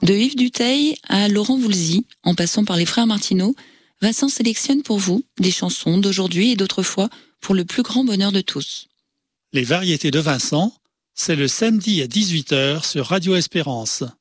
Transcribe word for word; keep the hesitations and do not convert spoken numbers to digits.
De Yves Duteil à Laurent Voulzy, en passant par les frères Martineau, Vincent sélectionne pour vous des chansons d'aujourd'hui et d'autrefois pour le plus grand bonheur de tous. Les variétés de Vincent, c'est le samedi à dix-huit heures sur Radio Espérance.